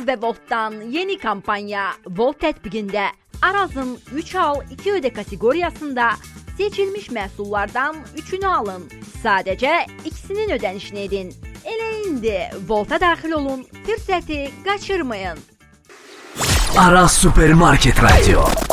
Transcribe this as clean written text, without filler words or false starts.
ve Volt'tan yeni kampanya. Volt tətbiqində Araz'ın 3 al 2 öde kategorisində seçilmiş məhsullardan 3'ünü alın. Sadəcə ikisinin ödənişini edin. Elə indi Volt'a daxil olun, fürsəti qaçırmayın. Araz Supermarket Radio.